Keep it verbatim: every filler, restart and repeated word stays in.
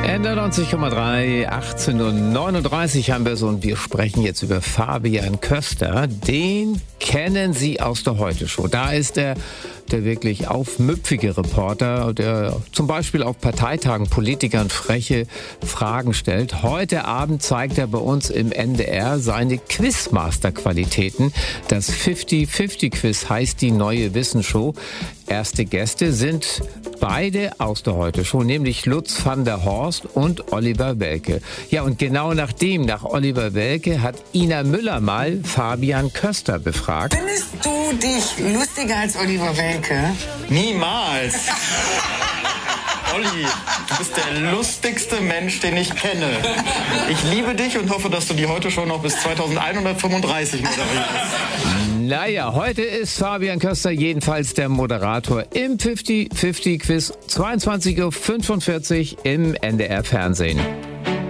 N D R neunzig Komma drei, achtzehn Uhr neununddreißig haben wir es und wir sprechen jetzt über Fabian Köster. Den kennen Sie aus der Heute-Show. Da ist er der wirklich aufmüpfige Reporter, der zum Beispiel auf Parteitagen Politikern freche Fragen stellt. Heute Abend zeigt er bei uns im N D R seine Quizmaster-Qualitäten. Das fünfzig fünfzig Quiz heißt die neue Wissensshow. Erste Gäste sind beide aus der Heute-Show, nämlich Lutz van der Horst und Oliver Welke. Ja, und genau nach dem, nach Oliver Welke, hat Ina Müller mal Fabian Köster befragt. Findest du dich lustiger als Oliver Welke? Niemals. Olli, du bist der lustigste Mensch, den ich kenne. Ich liebe dich und hoffe, dass du die Heute-Show noch bis zweitausendeinhundertfünfunddreißig moderierst. Naja, heute ist Fabian Köster jedenfalls der Moderator im fünfzig fünfzig Quiz, zweiundzwanzig Uhr fünfundvierzig im N D R Fernsehen.